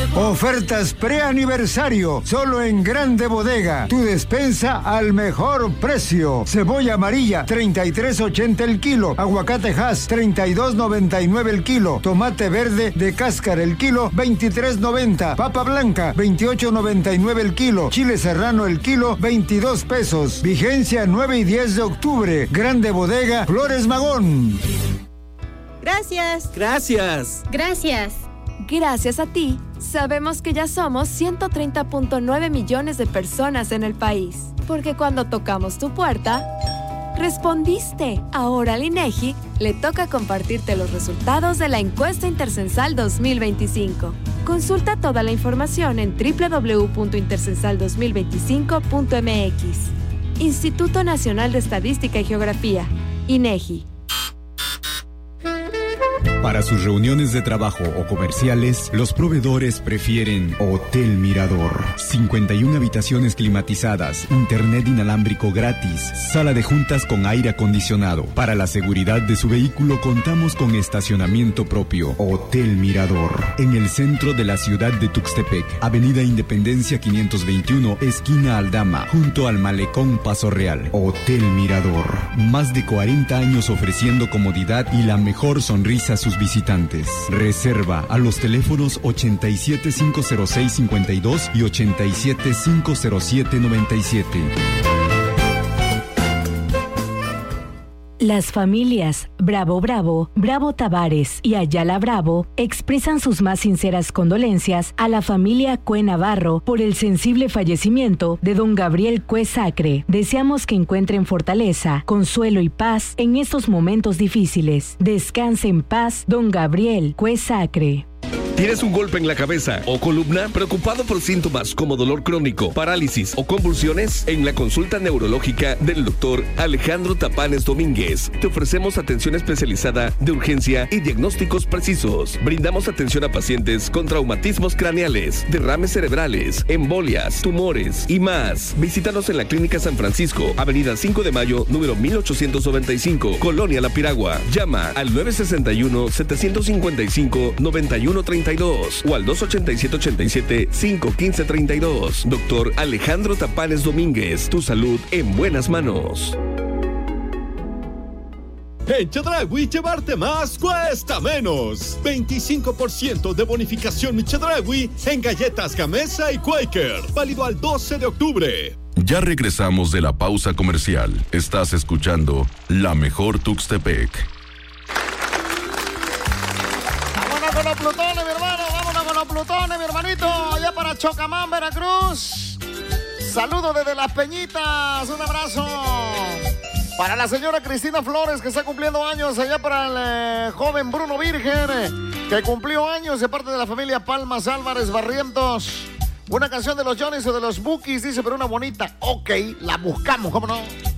Ofertas preaniversario, solo en Grande Bodega. Tu despensa al mejor precio. Cebolla amarilla, 33.80 el kilo. Aguacate Hass, 32.99 el kilo. Tomate verde de cáscara el kilo, 23.90. Papa blanca, 28.99 el kilo. Chile serrano el kilo, 22 pesos. Vigencia 9 y 10 de octubre. Grande Bodega, Flores Magón. Gracias. Gracias. Gracias. Gracias a ti, sabemos que ya somos 130.9 millones de personas en el país. Porque cuando tocamos tu puerta, respondiste. Ahora al INEGI le toca compartirte los resultados de la encuesta Intercensal 2025. Consulta toda la información en www.intercensal2025.mx. Instituto Nacional de Estadística y Geografía, INEGI. Para sus reuniones de trabajo o comerciales, los proveedores prefieren Hotel Mirador. 51 habitaciones climatizadas, internet inalámbrico gratis, sala de juntas con aire acondicionado. Para la seguridad de su vehículo contamos con estacionamiento propio. Hotel Mirador. En el centro de la ciudad de Tuxtepec, Avenida Independencia 521, esquina Aldama, junto al Malecón Paso Real. Hotel Mirador. Más de 40 años ofreciendo comodidad y la mejor sonrisa a sus visitantes. Reserva a los teléfonos 87-506-52 y 87-507-97. Las familias Bravo Bravo, Bravo Tavares y Ayala Bravo expresan sus más sinceras condolencias a la familia Cue Navarro por el sensible fallecimiento de don Gabriel Cue Sacre. Deseamos que encuentren fortaleza, consuelo y paz en estos momentos difíciles. Descanse en paz, don Gabriel Cue Sacre. ¿Tienes un golpe en la cabeza o columna? ¿Preocupado por síntomas como dolor crónico, parálisis o convulsiones? En la consulta neurológica del doctor Alejandro Tapanes Domínguez te ofrecemos atención especializada de urgencia y diagnósticos precisos. Brindamos atención a pacientes con traumatismos craneales, derrames cerebrales, embolias, tumores y más. Visítanos en la Clínica San Francisco, Avenida 5 de Mayo, número 1895, Colonia La Piragua. Llama al 961-755-9132 o al 287-87-515-32. Doctor Alejandro Tapanes Domínguez, tu salud en buenas manos. En Chedraui, llevarte más cuesta menos. 25% de bonificación en Chedraui en galletas Gamesa y Quaker. Válido al 12 de octubre. Ya regresamos de la pausa comercial. Estás escuchando La Mejor Tuxtepec. Vámonos con los plutones, mi hermano. Vámonos con los plutones, mi hermanito. Allá para Chocamán, Veracruz. Saludos desde Las Peñitas. Un abrazo. Para la señora Cristina Flores, que está cumpliendo años. Allá para el joven Bruno Virgen, que cumplió años de parte de la familia Palmas Álvarez Barrientos. Una canción de los Johnny's o de los Bookies, dice, pero una bonita. Ok, la buscamos, ¿cómo no?